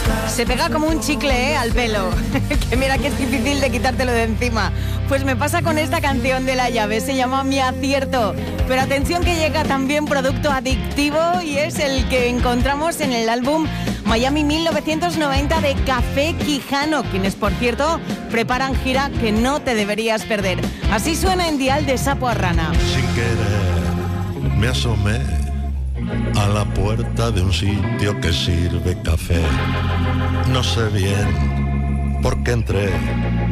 Se pega como un chicle, al pelo. Que mira que es difícil de quitártelo de encima. Pues me pasa con esta canción de La Llave, se llama Mi Acierto. Pero atención que llega también producto adictivo y es el que encontramos en el álbum Miami 1990 de Café Quijano, quienes por cierto preparan gira que no te deberías perder. Así suena en Dial de Sapo a Rana. Sin querer me asomé a la puerta de un sitio que sirve café. No sé bien por qué entré,